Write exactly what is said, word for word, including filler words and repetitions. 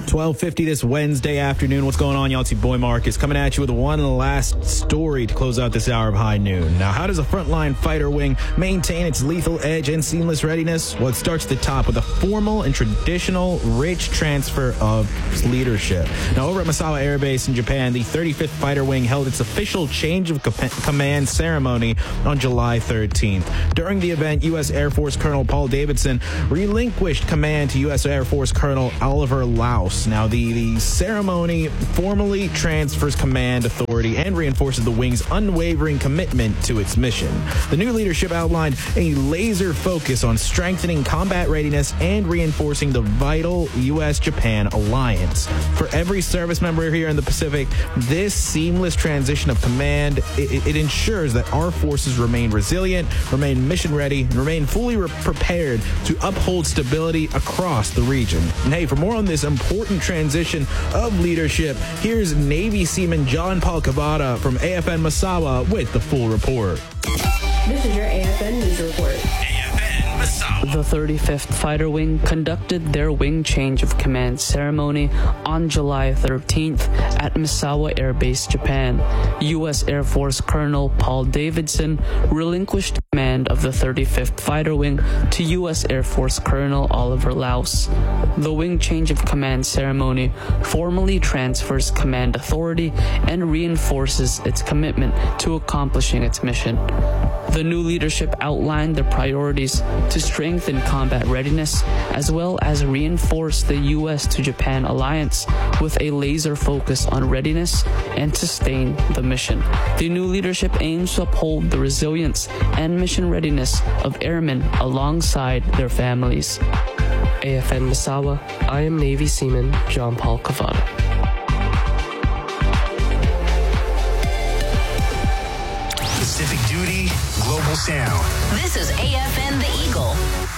twelve fifty this Wednesday afternoon. What's going on, y'all? It's your boy Marcus coming at you with one last story to close out this hour of high noon. Now, how does a frontline fighter wing maintain its lethal edge and seamless readiness? Well, it starts at the top with a formal and traditional rich transfer of leadership. Now, over at Misawa Air Base in Japan, the thirty-fifth Fighter Wing held its official change of command ceremony on July thirteenth. During the event, U S Air Force Colonel Paul Davidson relinquished command to U S Air Force Colonel Oliver Laus. Now, the, the ceremony formally transfers command authority and reinforces the wing's unwavering commitment to its mission. The new leadership outlined a laser focus on strengthening combat readiness and reinforcing the vital U S Japan alliance. For every service member here in the Pacific, this seamless transition of command, it, it ensures that our forces remain resilient, remain mission ready, and remain fully re- prepared to uphold stability across the region. And hey, for more on this important transition of leadership, here's Navy Seaman John Paul Cavada from A F N Misawa with the full report. This is your A F N News Report. The thirty-fifth Fighter Wing conducted their wing change of command ceremony on July thirteenth at Misawa Air Base, Japan. U S Air Force Colonel Paul Davidson relinquished command of the thirty-fifth Fighter Wing to U S Air Force Colonel Oliver Laus. The wing change of command ceremony formally transfers command authority and reinforces its commitment to accomplishing its mission. The new leadership outlined the priorities to strengthen combat readiness as well as reinforce the U S to Japan alliance with a laser focus on readiness and sustain the mission. The new leadership aims to uphold the resilience and mission readiness of airmen alongside their families. A F N Misawa, I am Navy Seaman John Paul Cavada. Pacific Duty, Global Sound. This is A F N The Eagle.